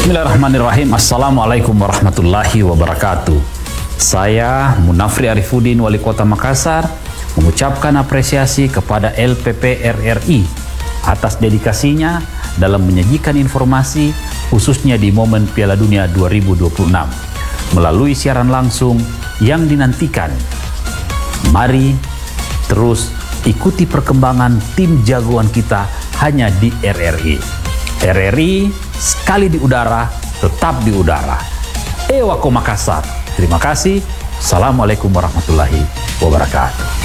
Bismillahirrahmanirrahim. Assalamualaikum warahmatullahi wabarakatuh. Saya Munafri Arifuddin, Wali Kota Makassar, mengucapkan apresiasi kepada LPP RRI atas dedikasinya dalam menyajikan informasi khususnya di momen Piala Dunia 2026 melalui siaran langsung yang dinantikan. Mari terus ikuti perkembangan tim jagoan kita hanya di RRI. RRI sekali di udara, tetap di udara. Ewako Makassar. Terima kasih. Assalamualaikum warahmatullahi wabarakatuh.